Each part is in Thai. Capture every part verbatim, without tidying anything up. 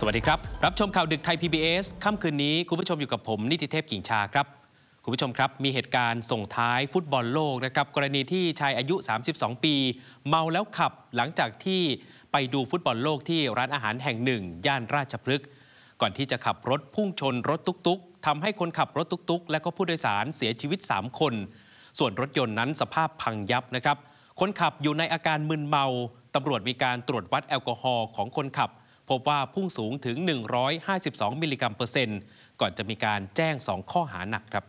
สวัสดีครับรับชมข่าวดึกไทย พี บี เอส ค่ำคืนนี้คุณผู้ชมอยู่กับผมนิติเทพกิ่งชาครับคุณผู้ชมครับมีเหตุการณ์ส่งท้ายฟุตบอลโลกนะครับกรณีที่ชายอายุสามสิบสองปีเมาแล้วขับหลังจากที่ไปดูฟุตบอลโลกที่ร้านอาหารแห่งหนึ่งย่านราชพฤกษ์ก่อนที่จะขับรถพุ่งชนรถตุ๊กๆทำให้คนขับรถตุ๊กๆและก็ผู้โดยสารเสียชีวิตสามคนส่วนรถยนต์นั้นสภาพพังยับนะครับคนขับอยู่ในอาการมึนเมาตำรวจมีการตรวจวัดแอลกอฮอล์ของคนขับพบว่าพุ่งสูงถึงหนึ่งร้อยห้าสิบสองมิลลิกรัมเปอร์เซ็นต์ก่อนจะมีการแจ้งสองข้อหาหนักครับ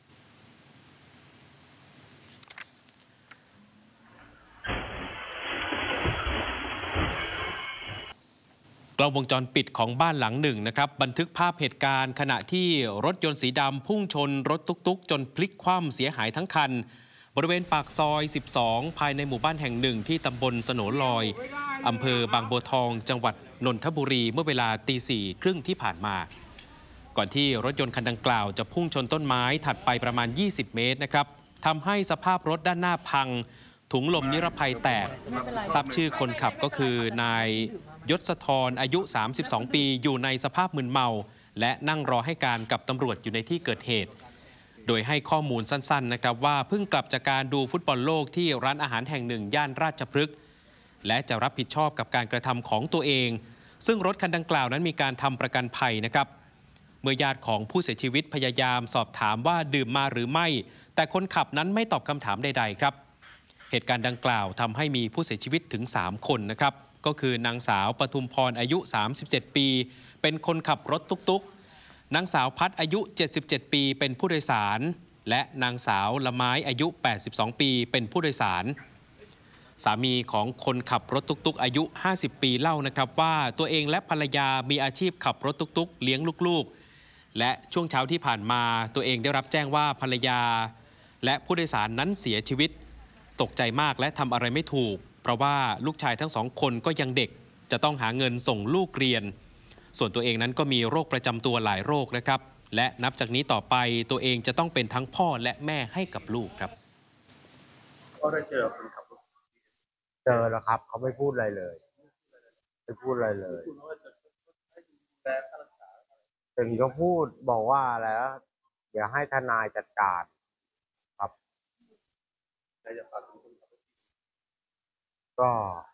กล้องวงจรปิดของบ้านหลังหนึ่งนะครับบันทึกภาพเหตุการณ์ขณะที่รถยนต์สีดำพุ่งชนรถตุ๊กๆจนพลิกคว่ำเสียหายทั้งคันบริเวณปากซอยสิบสองภายในหมู่บ้านแห่งหนึ่งที่ตำบลสโหนลอยอำเภอบางบัวทองจังหวัดนนทบุรีเมื่อเวลาตีสี่ครึ่งที่ผ่านมาก่อนที่รถยนต์คันดังกล่าวจะพุ่งชนต้นไม้ถัดไปประมาณยี่สิบเมตรนะครับทำให้สภาพรถด้านหน้าพังถุงลมนิรภัยแตกทราบชื่อคนขับก็คือนายยศธรอายุสามสิบสองปีอยู่ในสภาพมึนเมาและนั่งรอให้การกับตำรวจอยู่ในที่เกิดเหตุโดยให้ข้อมูลสั้นๆนะครับว่าเพิ่งกลับจากการดูฟุตบอลโลกที่ร้านอาหารแห่งหนึ่งย่านราชพฤกษ์และจะรับผิดชอบกับการกระทำของตัวเองซึ่งรถคันดังกล่าวนั้นมีการทำประกันภัยนะครับเมื่อญาติของผู้เสียชีวิตพยายามสอบถามว่าดื่มมาหรือไม่แต่คนขับนั้นไม่ตอบคำถามใดๆครับเหตุการณ์ดังกล่าวทำให้มีผู้เสียชีวิตถึงสามคนนะครับก็คือนางสาวปทุมพรอายุสามสิบเจ็ดปีเป็นคนขับรถตุ๊กๆนางสาวพัดอายุเจ็ดสิบเจ็ดปีเป็นผู้โดยสารและนางสาวละไม้อายุแปดสิบสองปีเป็นผู้โดยสารสามีของคนขับรถตุ๊กๆอายุห้าสิบปีเล่านะครับว่าตัวเองและภรรยามีอาชีพขับรถตุ๊กๆเลี้ยงลูกๆและช่วงเช้าที่ผ่านมาตัวเองได้รับแจ้งว่าภรรยาและผู้โดยสารนั้นเสียชีวิตตกใจมากและทำอะไรไม่ถูกเพราะว่าลูกชายทั้งสองคนก็ยังเด็กจะต้องหาเงินส่งลูกเรียนส่วนตัวเองนั้นก็มีโรคประจำตัวหลายโรคนะครับและนับจากนี้ต่อไปตัวเองจะต้องเป็นทั้งพ่อและแม่ให้กับลูกครับก็ได้เจอคนขับรถเจอแล้วครับเขาไม่พูดอะไรเลยไม่พูดอะไรเลยถึงเขาพูดบอกว่าอะไรแล้วเดี๋ยวให้ทนายจัดการครับก็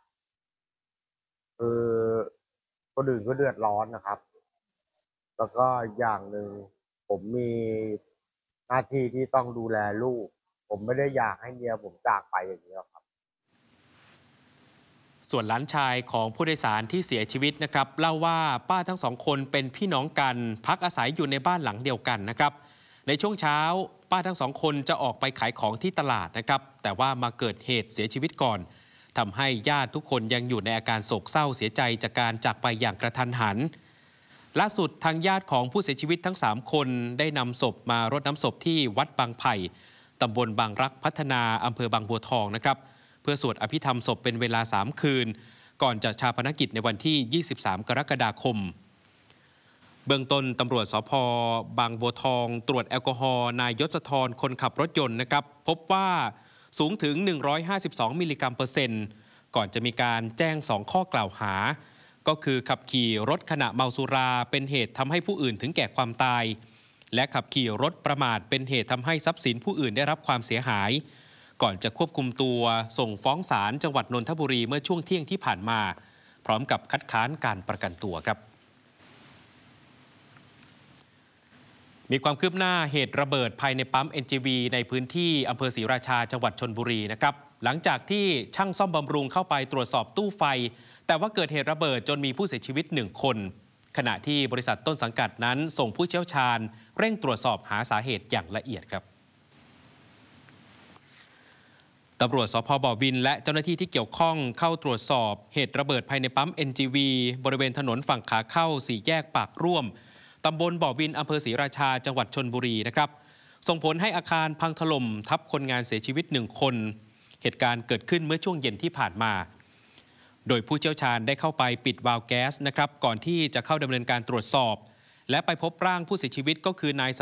คือคนอื่นก็เดือดร้อนนะครับแล้วก็อย่างหนึ่งผมมีหน้าที่ที่ต้องดูแลลูกผมไม่ได้อยากให้เมียผมจากไปอย่างนี้ครับส่วนหลานชายของผู้โดยสารที่เสียชีวิตนะครับเล่าว่าป้าทั้งสองคนเป็นพี่น้องกันพักอาศัยอยู่ในบ้านหลังเดียวกันนะครับในช่วงเช้าป้าทั้งสองคนจะออกไปขายของที่ตลาดนะครับแต่ว่ามาเกิดเหตุเสียชีวิตก่อนทำให้ญาติทุกคนยังอยู่ในอาการโศกเศร้าเสียใจจากการจากไปอย่างกระทันหันล่าสุดทางญาติของผู้เสียชีวิตทั้งสามคนได้นำศพมารดน้ำศพที่วัดบางไผ่ตำบลบางรักพัฒนาอำเภอบางบัวทองนะครับเพื่อสวดอภิธรรมศพเป็นเวลาสามคืนก่อนจะฌาปนกิจในวันที่ยี่สิบสามกรกฎาคมเบื้องต้นตำรวจสภ.บางบัวทองตรวจแอลกอฮอล์นายยศธรคนขับรถยนต์นะครับพบว่าสูงถึงหนึ่งร้อยห้าสิบสองมิลลิกรัมเปอร์เซ็นต์ก่อนจะมีการแจ้งสองข้อกล่าวหาก็คือขับขี่รถขณะเมาสุราเป็นเหตุทำให้ผู้อื่นถึงแก่ความตายและขับขี่รถประมาทเป็นเหตุทำให้ทรัพย์สินผู้อื่นได้รับความเสียหายก่อนจะควบคุมตัวส่งฟ้องศาลจังหวัดนนทบุรีเมื่อช่วงเที่ยงที่ผ่านมาพร้อมกับคัดค้านการประกันตัวครับมีความคืบหน้าเหตุระเบิดภายในปั๊ม เอ็น จี วี ในพื้นที่อำเภอศรีราชาจังหวัดชลบุรีนะครับหลังจากที่ช่างซ่อมบำรุงเข้าไปตรวจสอบตู้ไฟแต่ว่าเกิดเหตุระเบิดจนมีผู้เสียชีวิตหนึ่งคนขณะที่บริษัทต้นสังกัดนั้นส่งผู้เชี่ยวชาญเร่งตรวจสอบหาสาเหตุอย่างละเอียดครับตำรวจสภ.บ่อวินและเจ้าหน้าที่ที่เกี่ยวข้องเข้าตรวจสอบเหตุระเบิดภายในปั๊ม เอ็น จี วี บริเวณถนนฝั่งขาเข้าสี่แยกปากร่วมตำบลบ่อวินอำเภอศรีราชาจังหวัดชลบุรีนะครับส่งผลให้อาคารพังถล่มทับคนงานเสียชีวิตหนึ่งคนเหตุการณ์เกิดขึ้นเมื่อช่วงเย็นที่ผ่านมาโดยผู้เชี่ยวชาญได้เข้าไปปิดวาล์วแก๊สนะครับก่อนที่จะเข้าดำเนินการตรวจสอบและไปพบร่างผู้เสียชีวิตก็คือนาย